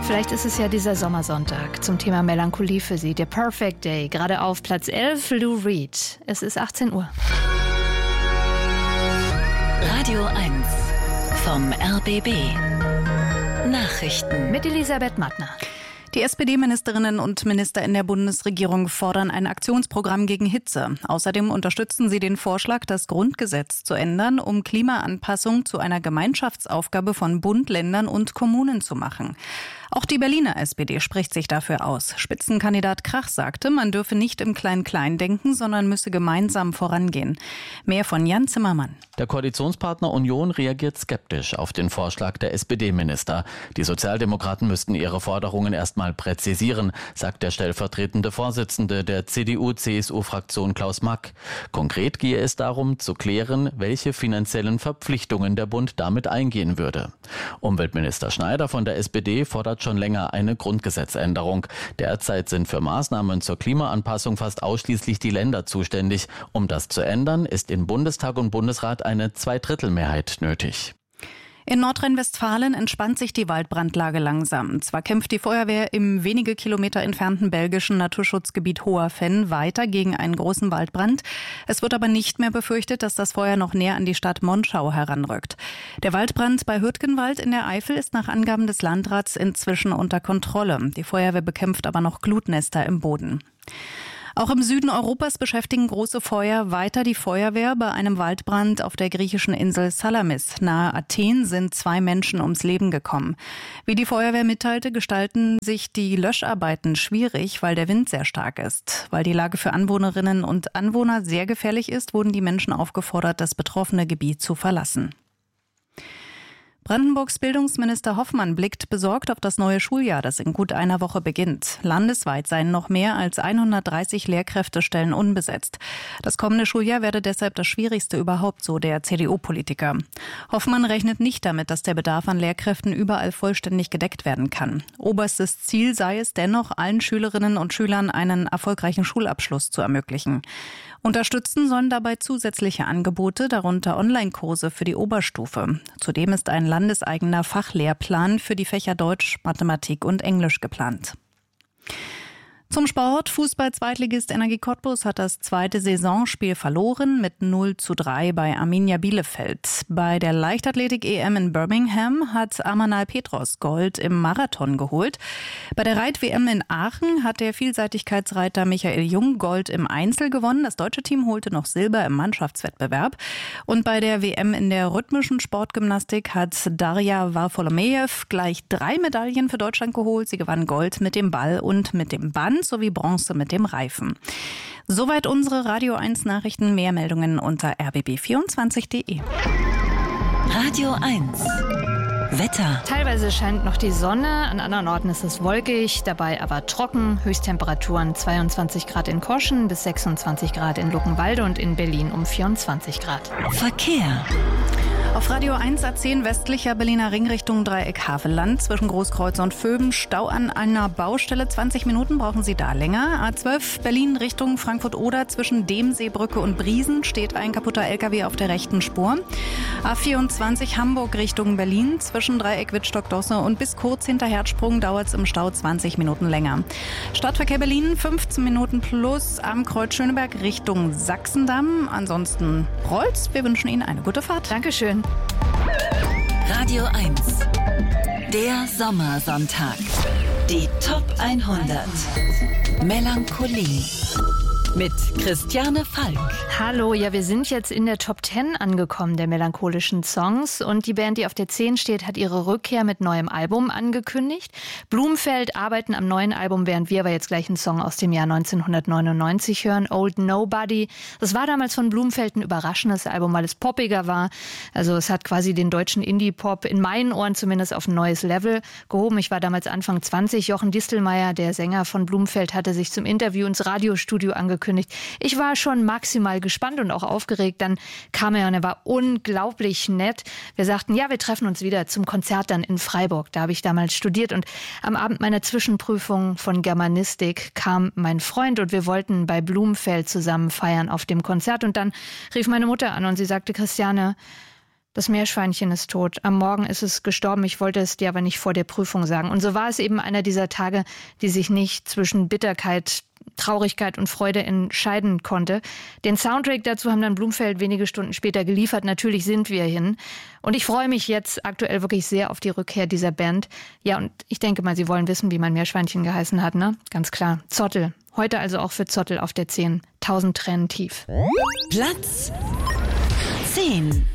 Vielleicht ist es ja dieser Sommersonntag zum Thema Melancholie für Sie. Der Perfect Day, gerade auf Platz 11, Lou Reed. Es ist 18 Uhr. Radio 1 vom RBB. Nachrichten Mit Elisabeth Mattner. Die SPD-Ministerinnen und Minister in der Bundesregierung fordern ein Aktionsprogramm gegen Hitze. Außerdem unterstützen sie den Vorschlag, das Grundgesetz zu ändern, um Klimaanpassung zu einer Gemeinschaftsaufgabe von Bund, Ländern und Kommunen zu machen. Auch die Berliner SPD spricht sich dafür aus. Spitzenkandidat Krach sagte, man dürfe nicht im Klein-Klein denken, sondern müsse gemeinsam vorangehen. Mehr von Jan Zimmermann. Der Koalitionspartner Union reagiert skeptisch auf den Vorschlag der SPD-Minister. Die Sozialdemokraten müssten ihre Forderungen erstmal präzisieren, sagt der stellvertretende Vorsitzende der CDU-CSU-Fraktion Klaus Mack. Konkret gehe es darum, zu klären, welche finanziellen Verpflichtungen der Bund damit eingehen würde. Umweltminister Schneider von der SPD fordert schon länger eine Grundgesetzänderung. Derzeit sind für Maßnahmen zur Klimaanpassung fast ausschließlich die Länder zuständig. Um das zu ändern, ist in Bundestag und Bundesrat eine Zweidrittelmehrheit nötig. In Nordrhein-Westfalen entspannt sich die Waldbrandlage langsam. Zwar kämpft die Feuerwehr im wenige Kilometer entfernten belgischen Naturschutzgebiet Hoher Venn weiter gegen einen großen Waldbrand. Es wird aber nicht mehr befürchtet, dass das Feuer noch näher an die Stadt Monschau heranrückt. Der Waldbrand bei Hürtgenwald in der Eifel ist nach Angaben des Landrats inzwischen unter Kontrolle. Die Feuerwehr bekämpft aber noch Glutnester im Boden. Auch im Süden Europas beschäftigen große Feuer weiter die Feuerwehr. Bei einem Waldbrand auf der griechischen Insel Salamis nahe Athen sind 2 Menschen ums Leben gekommen. Wie die Feuerwehr mitteilte, gestalten sich die Löscharbeiten schwierig, weil der Wind sehr stark ist. Weil die Lage für Anwohnerinnen und Anwohner sehr gefährlich ist, wurden die Menschen aufgefordert, das betroffene Gebiet zu verlassen. Brandenburgs Bildungsminister Hoffmann blickt besorgt auf das neue Schuljahr, das in gut einer Woche beginnt. Landesweit seien noch mehr als 130 Lehrkräftestellen unbesetzt. Das kommende Schuljahr werde deshalb das schwierigste überhaupt, so der CDU-Politiker. Hoffmann rechnet nicht damit, dass der Bedarf an Lehrkräften überall vollständig gedeckt werden kann. Oberstes Ziel sei es dennoch, allen Schülerinnen und Schülern einen erfolgreichen Schulabschluss zu ermöglichen. Unterstützen sollen dabei zusätzliche Angebote, darunter Online-Kurse für die Oberstufe. Zudem ist ein landeseigener Fachlehrplan für die Fächer Deutsch, Mathematik und Englisch geplant. Zum Sport. Fußball-Zweitligist Energie Cottbus hat das zweite Saisonspiel verloren mit 0:3 bei Arminia Bielefeld. Bei der Leichtathletik-EM in Birmingham hat Amanal Petros Gold im Marathon geholt. Bei der Reit-WM in Aachen hat der Vielseitigkeitsreiter Michael Jung Gold im Einzel gewonnen. Das deutsche Team holte noch Silber im Mannschaftswettbewerb. Und bei der WM in der rhythmischen Sportgymnastik hat Darja Varfolomejew gleich 3 Medaillen für Deutschland geholt. Sie gewann Gold mit dem Ball und mit dem Band sowie Bronze mit dem Reifen. Soweit unsere Radio 1 Nachrichten. Mehr Meldungen unter rbb24.de. Radio 1 Wetter. Teilweise scheint noch die Sonne, an anderen Orten ist es wolkig, dabei aber trocken. Höchsttemperaturen 22 Grad in Koschen bis 26 Grad in Luckenwalde und in Berlin um 24 Grad. Verkehr. Auf Radio 1 A10 westlicher Berliner Ring Richtung Dreieck Havelland zwischen Großkreuz und Vöben. Stau an einer Baustelle. 20 Minuten brauchen Sie da länger. A12 Berlin Richtung Frankfurt-Oder zwischen Demseebrücke und Briesen steht ein kaputter LKW auf der rechten Spur. A24 Hamburg Richtung Berlin zwischen Dreieck Wittstock-Dosse und bis kurz hinter Herzsprung dauert es im Stau 20 Minuten länger. Stadtverkehr Berlin 15 Minuten plus am Kreuz Schöneberg Richtung Sachsendamm. Ansonsten rollt's. Wir wünschen Ihnen eine gute Fahrt. Dankeschön. Radio 1 Der Sommersonntag. Die Top 100 Melancholie mit Christiane Falk. Hallo, ja, wir sind jetzt in der Top 10 angekommen der melancholischen Songs und die Band, die auf der 10 steht, hat ihre Rückkehr mit neuem Album angekündigt. Blumfeld arbeiten am neuen Album, während wir aber jetzt gleich einen Song aus dem Jahr 1999 hören, Old Nobody. Das war damals von Blumfeld ein überraschendes Album, weil es poppiger war. Also es hat quasi den deutschen Indie-Pop in meinen Ohren zumindest auf ein neues Level gehoben. Ich war damals Anfang 20. Jochen Distelmeier, der Sänger von Blumfeld, hatte sich zum Interview ins Radiostudio angekündigt. Ich war schon maximal gespannt und auch aufgeregt. Dann kam er und er war unglaublich nett. Wir sagten, ja, wir treffen uns wieder zum Konzert dann in Freiburg. Da habe ich damals studiert und am Abend meiner Zwischenprüfung von Germanistik kam mein Freund und wir wollten bei Blumfeld zusammen feiern auf dem Konzert. Und dann rief meine Mutter an und sie sagte, Christiane, Das Meerschweinchen ist tot. Am Morgen ist es gestorben. Ich wollte es dir aber nicht vor der Prüfung sagen. Und so war es eben einer dieser Tage, die sich nicht zwischen Bitterkeit, Traurigkeit und Freude entscheiden konnte. Den Soundtrack dazu haben dann Blumfeld wenige Stunden später geliefert. Natürlich sind wir hin. Und ich freue mich jetzt aktuell wirklich sehr auf die Rückkehr dieser Band. Ja, und ich denke mal, Sie wollen wissen, wie mein Meerschweinchen geheißen hat, ne? Ganz klar. Zottel. Heute also auch für Zottel auf der 10. 1000 Tränen tief. Platz 10.